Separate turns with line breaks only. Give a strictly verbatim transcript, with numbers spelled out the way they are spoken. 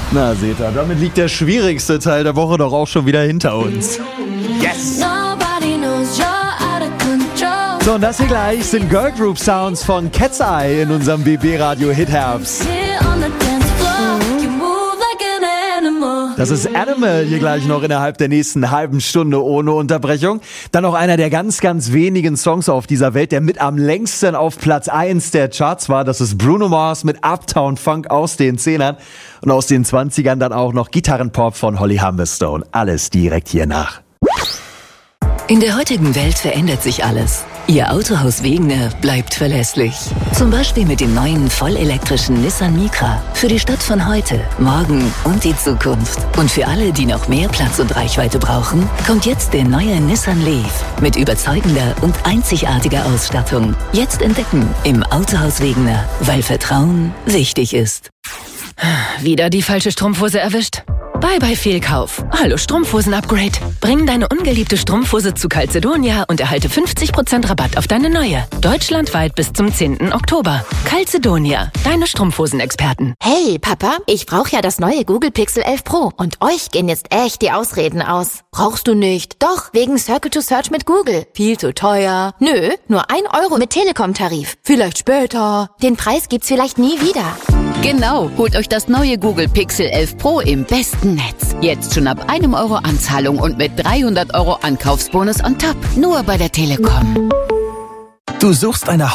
Na, seht ihr, damit liegt der schwierigste Teil der Woche doch auch schon wieder hinter uns. Yes! So, und das hier gleich sind Girl Group Sounds von Cat's Eye in unserem B B-Radio Hit Herbst. Das ist Animal hier gleich noch innerhalb der nächsten halben Stunde ohne Unterbrechung. Dann noch einer der ganz, ganz wenigen Songs auf dieser Welt, der mit am längsten auf Platz eins der Charts war. Das ist Bruno Mars mit Uptown Funk aus den Zehnern. Und aus den zwanzigern dann auch noch Gitarrenpop von Holly Humberstone. Alles direkt hier nach.
In der heutigen Welt verändert sich alles. Ihr Autohaus Wegener bleibt verlässlich. Zum Beispiel mit dem neuen vollelektrischen Nissan Micra. Für die Stadt von heute, morgen und die Zukunft. Und für alle, die noch mehr Platz und Reichweite brauchen, kommt jetzt der neue Nissan Leaf. Mit überzeugender und einzigartiger Ausstattung. Jetzt entdecken im Autohaus Wegener, weil Vertrauen wichtig ist.
Wieder die falsche Strumpfhose erwischt? Bye bye Fehlkauf. Hallo Strumpfhosen-Upgrade. Bring deine ungeliebte Strumpfhose zu Calzedonia und erhalte fünfzig Prozent Rabatt auf deine neue. Deutschlandweit bis zum zehnten Oktober. Calzedonia, deine Strumpfhosen-Experten.
Hey Papa, ich brauche ja das neue Google Pixel elf Pro und euch gehen jetzt echt die Ausreden aus. Brauchst du nicht? Doch, wegen Circle to Search mit Google. Viel zu teuer. Nö, nur ein Euro mit Telekom-Tarif. Vielleicht später. Den Preis gibt's vielleicht nie wieder.
Genau, holt euch das neue Google Pixel elf Pro im besten Netz. Jetzt schon ab einem Euro Anzahlung und mit dreihundert Euro Ankaufsbonus on top. Nur bei der Telekom.
Du suchst eine